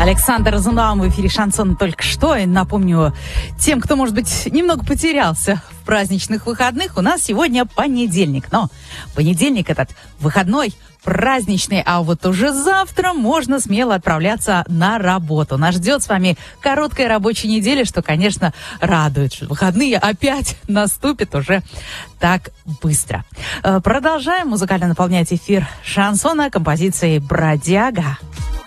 Александр Розенбаум в эфире «Шансон» только что. И напомню тем, кто, может быть, немного потерялся в праздничных выходных, у нас сегодня понедельник. Но понедельник этот выходной, праздничный, а вот уже завтра можно смело отправляться на работу. Нас ждет с вами короткая рабочая неделя, что, конечно, радует, что выходные опять наступят уже так быстро. Продолжаем музыкально наполнять эфир шансона композицией «Бродяга».